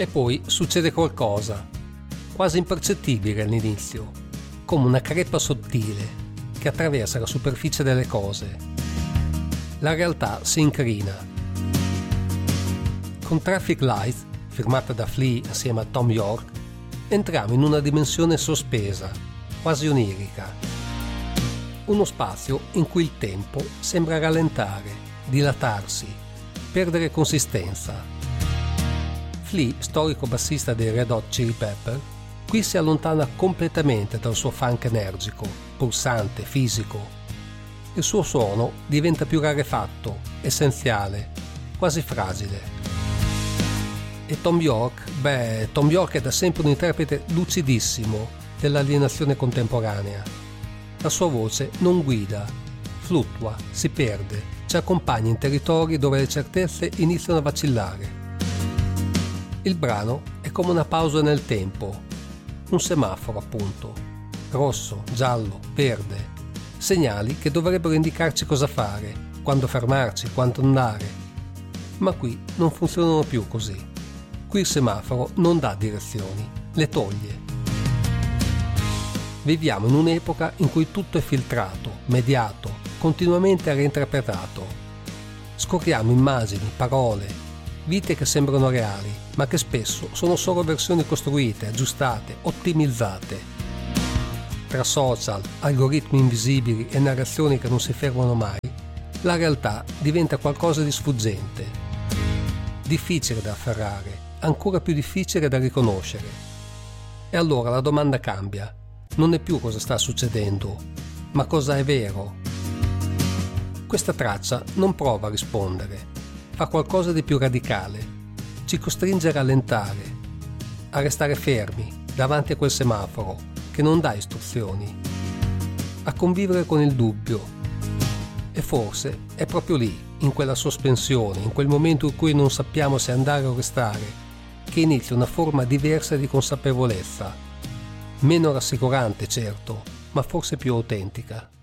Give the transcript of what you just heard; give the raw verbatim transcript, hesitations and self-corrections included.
E poi succede qualcosa, quasi impercettibile all'inizio, come una crepa sottile che attraversa la superficie delle cose. La realtà si incrina. Con Traffic Lights, firmata da Flea assieme a Thom Yorke, entriamo in una dimensione sospesa, quasi onirica. Uno spazio in cui il tempo sembra rallentare, dilatarsi, perdere consistenza. Flea, storico bassista dei Red Hot Chili Pepper, qui si allontana completamente dal suo funk energico, pulsante, fisico. Il suo suono diventa più rarefatto, essenziale, quasi fragile. E Thom Yorke? Beh, Thom Yorke è da sempre un interprete lucidissimo dell'alienazione contemporanea. La sua voce non guida, fluttua, si perde, ci accompagna in territori dove le certezze iniziano a vacillare. Il brano è come una pausa nel tempo, un semaforo appunto, rosso, giallo, verde, segnali che dovrebbero indicarci cosa fare, quando fermarci, quando andare. Ma qui non funzionano più così. Qui il semaforo non dà direzioni, le toglie. Viviamo in un'epoca in cui tutto è filtrato, mediato, continuamente reinterpretato. Scopriamo immagini, parole, vite che sembrano reali, ma che spesso sono solo versioni costruite, aggiustate, ottimizzate. Tra social, algoritmi invisibili e narrazioni che non si fermano mai, la realtà diventa qualcosa di sfuggente, difficile da afferrare, ancora più difficile da riconoscere. E allora la domanda cambia. Non è più cosa sta succedendo, ma cosa è vero. Questa traccia non prova a rispondere, fa qualcosa di più radicale, ci costringe a rallentare, a restare fermi davanti a quel semaforo che non dà istruzioni, a convivere con il dubbio. E forse è proprio lì, in quella sospensione, in quel momento in cui non sappiamo se andare o restare, che inizia una forma diversa di consapevolezza, meno rassicurante certo, ma forse più autentica.